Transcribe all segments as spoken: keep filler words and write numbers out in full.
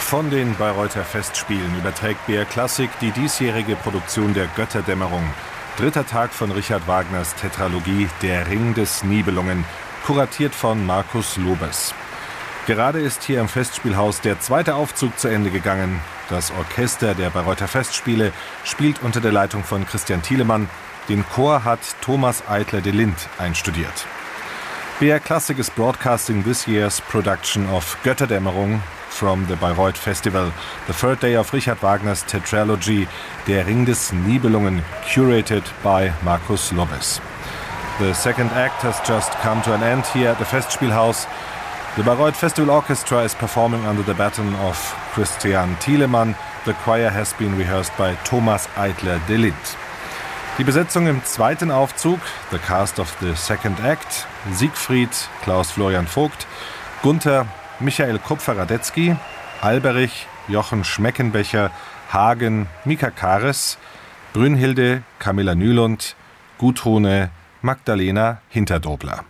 Von den Bayreuther Festspielen überträgt B R Klassik die diesjährige Produktion der Götterdämmerung. Dritter Tag von Richard Wagners Tetralogie Der Ring des Nibelungen, kuratiert von Markus Lobes. Gerade ist hier im Festspielhaus der zweite Aufzug zu Ende gegangen. Das Orchester der Bayreuther Festspiele spielt unter der Leitung von Christian Thielemann. Den Chor hat Thomas Eitler de Lind einstudiert. B R Klassik is broadcasting this year's production of Götterdämmerung from the Bayreuth Festival, the third day of Richard Wagners Tetralogy Der Ring des Nibelungen, curated by Markus Lobes. The second act has just come to an end here at the Festspielhaus. The Bayreuth Festival Orchestra is performing under the baton of Christian Thielemann. The choir has been rehearsed by Thomas Eitler de Lind. Die Besetzung im zweiten Aufzug, the cast of the second act: Siegfried, Klaus Florian Vogt, Gunther, Michael Kupfer-Radetzky, Alberich, Jochen Schmeckenbecher, Hagen, Mika Kares, Brünnhilde, Camilla Nylund, Gudrune, Magdalena Hinterdobler.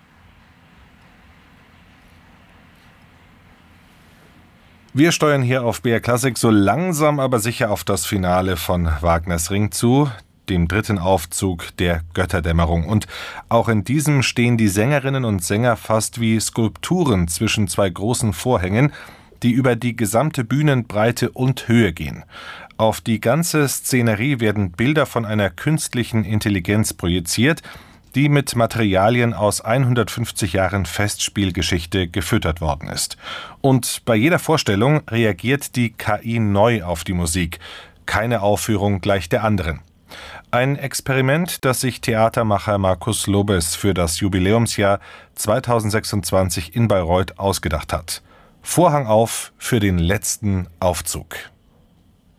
Wir steuern hier auf B R Klassik so langsam aber sicher auf das Finale von Wagners Ring zu, dem dritten Aufzug der Götterdämmerung. Und auch in diesem stehen die Sängerinnen und Sänger fast wie Skulpturen zwischen zwei großen Vorhängen, die über die gesamte Bühnenbreite und Höhe gehen. Auf die ganze Szenerie werden Bilder von einer künstlichen Intelligenz projiziert, die mit Materialien aus hundertfünfzig Jahren Festspielgeschichte gefüttert worden ist. Und bei jeder Vorstellung reagiert die K I neu auf die Musik. Keine Aufführung gleich der anderen. Ein Experiment, das sich Theatermacher Markus Lobes für das Jubiläumsjahr zweitausendsechsundzwanzig in Bayreuth ausgedacht hat. Vorhang auf für den letzten Aufzug.